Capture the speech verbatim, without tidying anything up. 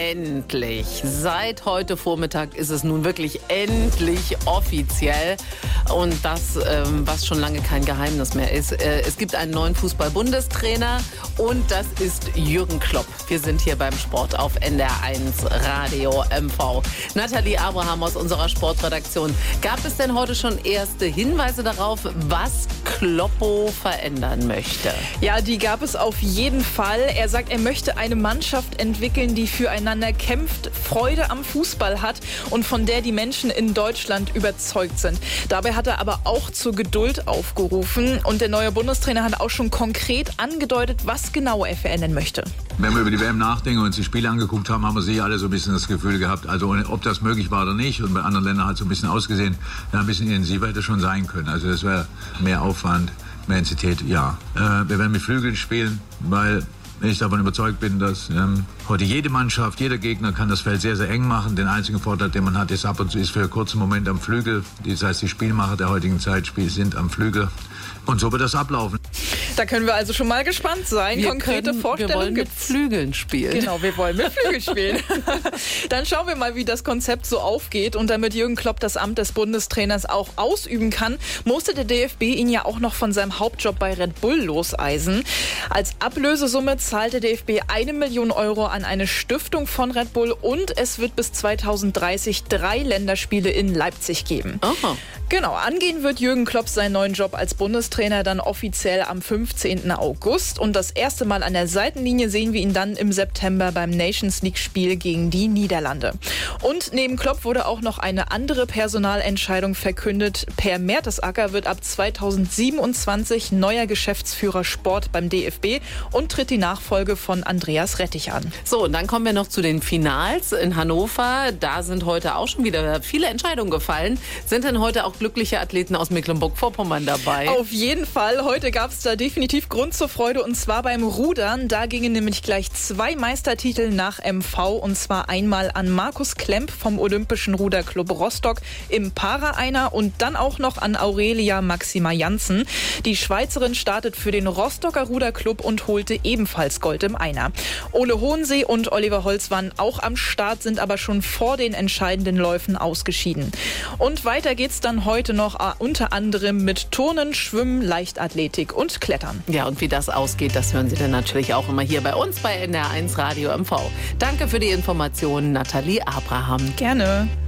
endlich. Seit heute Vormittag ist es nun wirklich endlich offiziell. Und das, ähm, was schon lange kein Geheimnis mehr ist. Äh, es gibt einen neuen Fußball-Bundestrainer und das ist Jürgen Klopp. Wir sind hier beim Sport auf N D R eins Radio M V. Nathalie Abraham aus unserer Sportredaktion. Gab es denn heute schon erste Hinweise darauf, was Kloppo verändern möchte? Ja, die gab es auf jeden Fall. Er sagt, er möchte eine Mannschaft entwickeln, die füreinander kämpft, Freude am Fußball hat und von der die Menschen in Deutschland überzeugt sind. Dabei hat er aber auch zur Geduld aufgerufen. Und der neue Bundestrainer hat auch schon konkret angedeutet, was genau er verändern möchte. Wenn wir über die W M nachdenken und uns die Spiele angeguckt haben, haben wir sicher alle so ein bisschen das Gefühl gehabt, also ob das möglich war oder nicht. Und bei anderen Ländern hat es so ein bisschen ausgesehen, ja, ein bisschen intensiver hätte schon sein können. Also das wäre mehr Aufwand, mehr Intensität, ja. Äh, wir werden mit Flügeln spielen, weil ich davon überzeugt bin, dass ähm, heute jede Mannschaft, jeder Gegner kann das Feld sehr, sehr eng machen. Den einzigen Vorteil, den man hat, ist ab und zu ist für einen kurzen Moment am Flügel. Das heißt, die Spielmacher der heutigen Zeit sind am Flügel. Und so wird das ablaufen. Da können wir also schon mal gespannt sein. Wir Konkrete können, Vorstellungen wir wollen mit gibt's. Flügeln spielen. Genau, wir wollen mit Flügeln spielen. Dann schauen wir mal, wie das Konzept so aufgeht. Und damit Jürgen Klopp das Amt des Bundestrainers auch ausüben kann, musste der D F B ihn ja auch noch von seinem Hauptjob bei Red Bull loseisen. Als Ablösesumme zahlt der D F B eine Million Euro an eine Stiftung von Red Bull und es wird bis zweitausenddreißig drei Länderspiele in Leipzig geben. Aha. Genau, angehen wird Jürgen Klopp seinen neuen Job als Bundestrainer dann offiziell am fünfzehnten August. Und das erste Mal an der Seitenlinie sehen wir ihn dann im September beim Nations League-Spiel gegen die Niederlande. Und neben Klopp wurde auch noch eine andere Personalentscheidung verkündet. Per Mertesacker wird ab zweitausendsiebenundzwanzig neuer Geschäftsführer Sport beim D F B und tritt die Nachfolge von Andreas Rettich an. So, und dann kommen wir noch zu den Finals in Hannover. Da sind heute auch schon wieder viele Entscheidungen gefallen. Sind denn heute auch glückliche Athleten aus Mecklenburg-Vorpommern dabei? Auf jeden Fall. Heute gab es da definitiv Grund zur Freude und zwar beim Rudern. Da gingen nämlich gleich zwei Meistertitel nach M V und zwar einmal an Markus Klemp vom Olympischen Ruderclub Rostock im Para-Einer und dann auch noch an Aurelia Maxima Janssen. Die Schweizerin startet für den Rostocker Ruderclub und holte ebenfalls Gold im Einer. Ole Hohensee und Oliver Holz waren auch am Start, sind aber schon vor den entscheidenden Läufen ausgeschieden. Und weiter geht's dann heute noch äh, unter anderem mit Turnen, Schwimmen, Leichtathletik und Klettern. Ja, und wie das ausgeht, das hören Sie dann natürlich auch immer hier bei uns bei N D R eins Radio M V. Danke für die Informationen, Nathalie Abraham. Gerne.